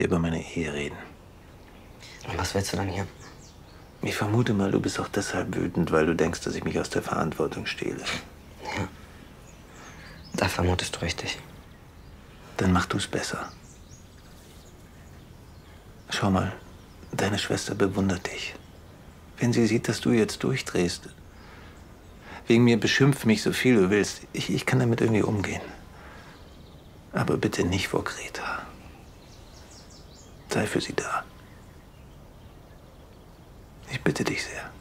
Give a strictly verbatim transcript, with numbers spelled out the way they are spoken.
über meine Ehe reden. Und was willst du dann hier? Ich vermute mal, du bist auch deshalb wütend, weil du denkst, dass ich mich aus der Verantwortung stehle. Ja. Da vermutest du richtig. Dann mach du's besser. Schau mal, deine Schwester bewundert dich. Wenn sie sieht, dass du jetzt durchdrehst. Wegen mir beschimpf mich so viel du willst. Ich, ich kann damit irgendwie umgehen. Aber bitte nicht vor Greta. Sei für sie da. Ich bitte dich sehr.